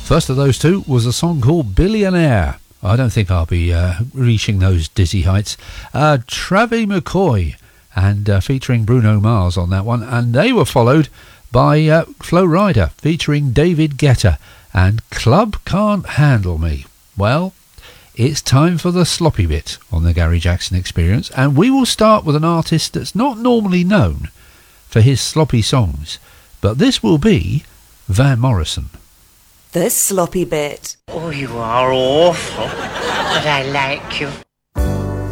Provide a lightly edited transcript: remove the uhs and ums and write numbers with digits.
First of those two was a song called Billionaire. I don't think I'll be reaching those dizzy heights. Travie McCoy, and featuring Bruno Mars on that one. And they were followed by Flo Rida, featuring David Guetta, and Club Can't Handle Me. Well, it's time for the sloppy bit on the Gary Jackson Experience, and we will start with an artist that's not normally known for his sloppy songs, but this will be Van Morrison. The sloppy bit. Oh, you are awful, but I like you.